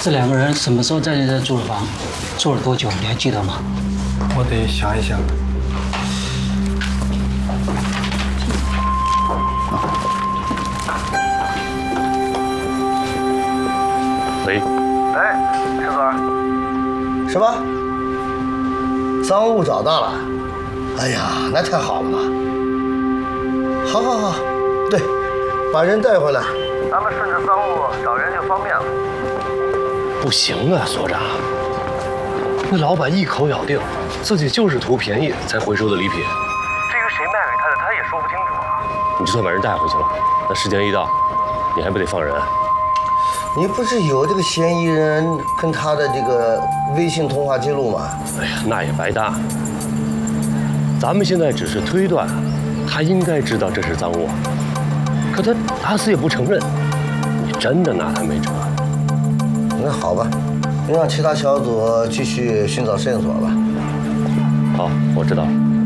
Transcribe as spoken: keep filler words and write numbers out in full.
这两个人什么时候在这住的房？住了多久？你还记得吗？ 我得想一想。 喂。 哎，石子。什么？赃物找到了？哎呀，那太好了嘛！好，好，好，对，把人带回来，咱们顺着赃物找人就方便了。 不行啊，所长，那老板一口咬定自己就是图便宜才回收的礼品。至于谁卖给他的，他也说不清楚啊。 你就算把人带回去了，那时间一到，你还不得放人？ 你不是有这个嫌疑人跟他的这个微信通话记录吗？ 哎呀，那也白搭。咱们现在只是推断，他应该知道这是赃物，可他打死也不承认，你真的拿他没辙。 那好吧，你让其他小组继续寻找线索吧。 好，我知道了。